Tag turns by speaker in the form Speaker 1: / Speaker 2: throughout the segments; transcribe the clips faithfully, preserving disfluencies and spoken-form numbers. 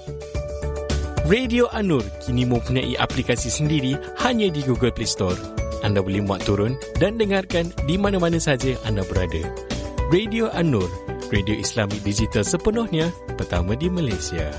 Speaker 1: Radio An-Nur kini mempunyai aplikasi sendiri hanya di Google Play Store. Anda boleh muat turun dan dengarkan di mana-mana saja anda berada. Radio An-Nur, radio Islami digital sepenuhnya, pertama di Malaysia.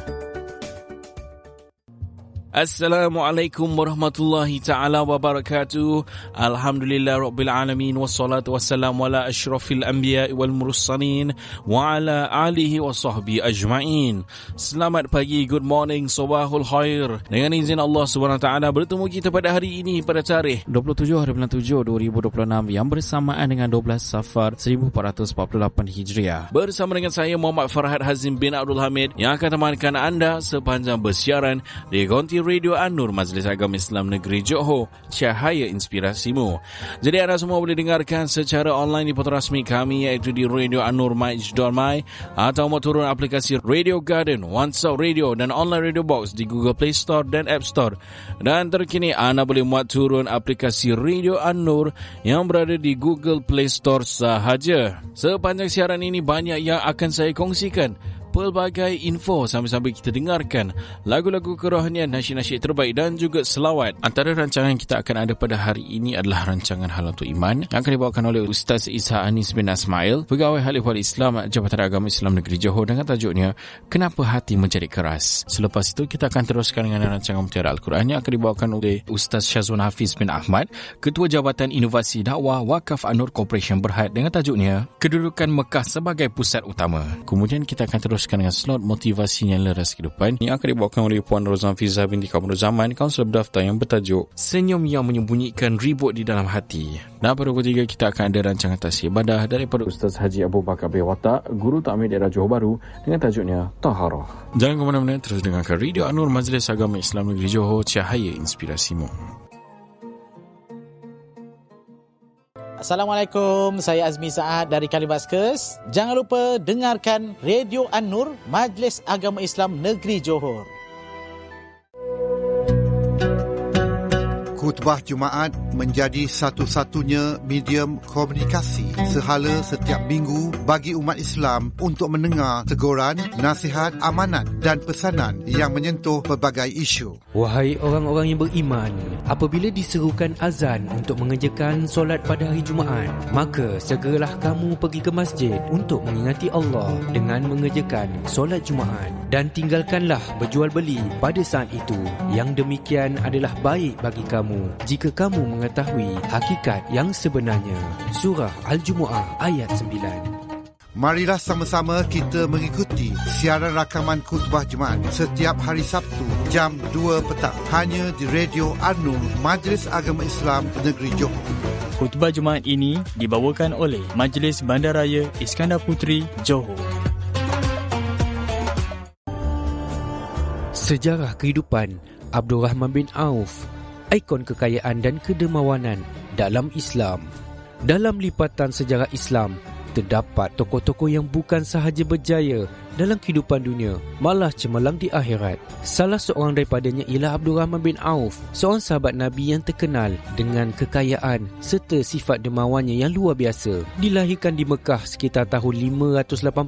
Speaker 1: Assalamualaikum warahmatullahi ta'ala wabarakatuh. Alhamdulillah Rabbil Alamin. Wassalatu wassalamu ala ashrafil anbiya wal mursalin wa ala alihi wa sahbihi ajma'in. Selamat pagi, good morning, sobahul khair. Dengan izin Allah subhanahu wa ta'ala, bertemu kita pada hari ini pada tarikh dua puluh tujuh hari bulan tujuh dua ribu dua puluh enam yang bersamaan dengan dua belas Safar seribu empat ratus empat puluh lapan Hijriah. Bersama dengan saya Muhammad Farhad Hazim bin Abdul Hamid yang akan temankan anda sepanjang bersiaran di Konti Radio An-Nur Majlis Agama Islam Negeri Johor, cahaya inspirasimu. Jadi anda semua boleh dengarkan secara online di portal rasmi kami, iaitu di radio an nur maj dot my, atau mau turun aplikasi Radio Garden, OneSound Radio dan Online Radio Box di Google Play Store dan App Store. Dan terkini anda boleh muat turun aplikasi Radio An-Nur yang berada di Google Play Store sahaja. Sepanjang siaran ini banyak yang akan saya kongsikan, pelbagai info sambil-sambil kita dengarkan lagu-lagu kerohanian, nasyid-nasyid terbaik dan juga selawat. Antara rancangan kita akan ada pada hari ini adalah rancangan Hal Untuk Iman yang akan dibawakan oleh Ustaz Isa Anis bin Asmail, Pegawai Halifah Islam Jabatan Agama Islam Negeri Johor, dengan tajuknya Kenapa Hati Menjadi Keras. Selepas itu kita akan teruskan dengan rancangan Mutiara Al-Quran yang akan dibawakan oleh Ustaz Syazwan Hafiz bin Ahmad, Ketua Jabatan Inovasi Dakwah Wakaf An-Nur Corporation Berhad, dengan tajuknya Kedudukan Mekah Sebagai Pusat Utama. Kemudian kita akan terus dengan slot motivasi yang leras kehidupan yang akan dibawakan oleh Puan Rozan Fiza binti Kaum Zaman, kaunselor berdaftar, yang bertajuk Senyum Yang Menyembunyikan Ribut di Dalam Hati. Dan pada pukul tiga kita akan ada rancangan Tasbih Ibadah daripada Ustaz Haji Abu Bakar bin Watak, Guru Takmir Daerah Johor Bahru, dengan tajuknya Taharah. Jangan ke mana-mana, terus dengarkan Radio An-Nur Majlis Agama Islam Negeri Johor, cahaya inspirasimu.
Speaker 2: Assalamualaikum, saya Azmi Saad dari Kalibaskes. Jangan lupa dengarkan Radio An-Nur Majlis Agama Islam Negeri Johor.
Speaker 3: Khutbah Jumaat menjadi satu-satunya medium komunikasi sehala setiap minggu bagi umat Islam untuk mendengar teguran, nasihat, amanat dan pesanan yang menyentuh pelbagai isu.
Speaker 4: Wahai orang-orang yang beriman, apabila diserukan azan untuk mengerjakan solat pada hari Jumaat, maka segeralah kamu pergi ke masjid untuk mengingati Allah dengan mengerjakan solat Jumaat, dan tinggalkanlah berjual beli pada saat itu. Yang demikian adalah baik bagi kamu jika kamu mengetahui hakikat yang sebenarnya. Surah Al-Jumu'ah ayat sembilan.
Speaker 3: Marilah sama-sama kita mengikuti siaran rakaman khutbah Jumaat setiap hari Sabtu jam dua petang hanya di Radio An-Nur Majlis Agama Islam Negeri Johor.
Speaker 5: Khutbah Jumaat ini dibawakan oleh Majlis Bandaraya Iskandar Puteri Johor.
Speaker 4: Sejarah kehidupan Abdul Rahman bin Auf, ikon kekayaan dan kedermawanan dalam Islam. Dalam lipatan sejarah Islam, terdapat tokoh-tokoh yang bukan sahaja berjaya dalam kehidupan dunia, malah cemerlang di akhirat. Salah seorang daripadanya ialah Abdul Rahman bin Auf, seorang sahabat Nabi yang terkenal dengan kekayaan serta sifat dermawannya yang luar biasa. Dilahirkan di Mekah sekitar tahun lima ratus lapan